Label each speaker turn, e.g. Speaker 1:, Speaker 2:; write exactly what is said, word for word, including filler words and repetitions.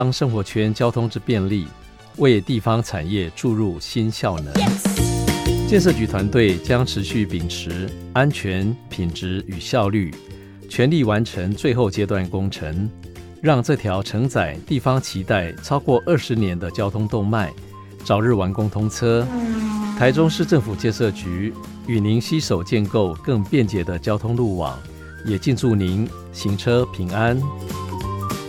Speaker 1: 让生活圈交通之便利，为地方产业注入新效能。Yes! 建设局团队将持续秉持安全、品质与效率，全力完成最后阶段工程，让这条承载地方期待超过二十年的交通动脉早日完工通车。台中市政府建设局与您携手建构更便捷的交通路网，也敬祝您行车平安。